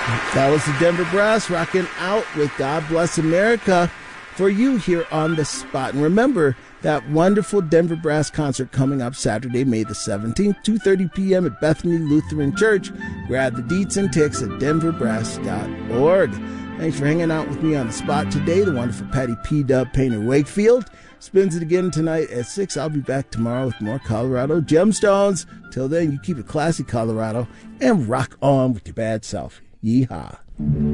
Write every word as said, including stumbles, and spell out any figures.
That was the Denver Brass rocking out with God Bless America for you here on The Spot. And remember that wonderful Denver Brass concert coming up Saturday, May the seventeenth, two thirty p.m. at Bethany Lutheran Church. Grab the deets and ticks at denver brass dot org. Thanks for hanging out with me on The Spot today. The wonderful Patty P. Dub Painter Wakefield spins it again tonight at six. I'll be back tomorrow with more Colorado Gemstones. Till then, you keep it classy, Colorado, and rock on with your bad self. Yeehaw.